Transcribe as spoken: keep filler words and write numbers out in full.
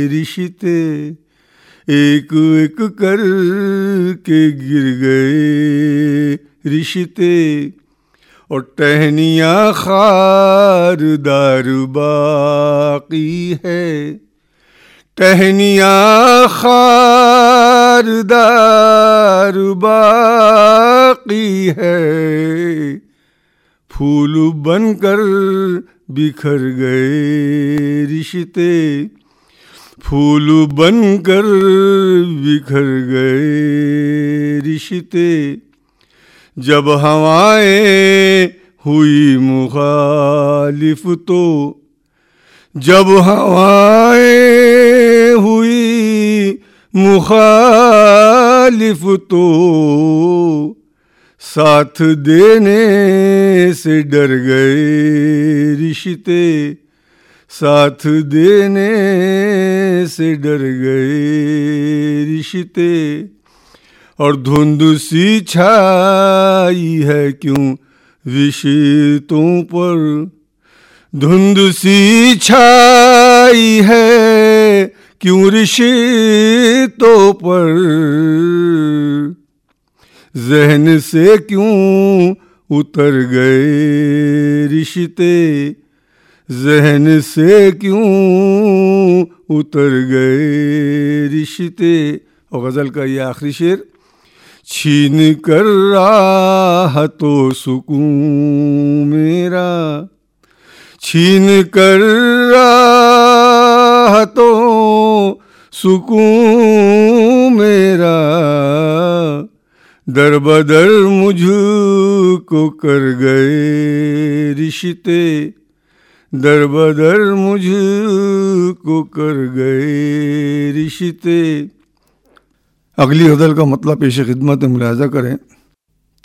रिश्ते एक एक कर के गिर गए रिश्ते, और टहनियाँ खारदार बाकी है, टहनियाँ खारदार बाकी है, फूल बनकर बिखर गए रिश्ते, फूल बनकर बिखर गए रिश्ते। जब हवाएं हुई मुखालिफ तो, जब हवाएं हुई मुखालिफ तो, साथ देने से डर गए रिश्ते, साथ देने से डर गए रिश्ते। और धुंध सी छाई है क्यों रिश्तों पर, धुंध सी छाई है क्यों रिश्तों पर, ज़हन से क्यों उतर गए रिश्ते, ज़हन से क्यों उतर गए रिश्ते। और गज़ल का ये आखिरी शेर, छीन कर राहतो सुकून मेरा, छीन कर राहतो सुकून मेरा, दर बदर मुझको कर गए रिश्ते, दर बदर मुझको कर गए रिश्ते। अगली गज़ल का मतलब पेश खिदमत मुलाहज़ा करें।